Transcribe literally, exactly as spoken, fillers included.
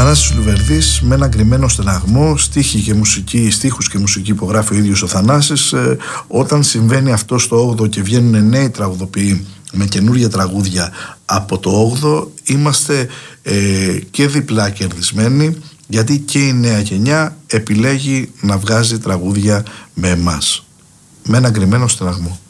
Θανάσης Λουβερδής, με ένα γκριμμένο στεναγμό, στίχοι και μουσική, στίχους και μουσική υπογράφει ο ίδιος ο Θανάσης. Ε, όταν συμβαίνει αυτό στο όγδοο και βγαίνουν νέοι τραγουδοποιοί με καινούργια τραγούδια από το όγδοο, είμαστε ε, και διπλά κερδισμένοι, γιατί και η νέα γενιά επιλέγει να βγάζει τραγούδια με εμάς, με ένα γκριμμένο στεναγμό.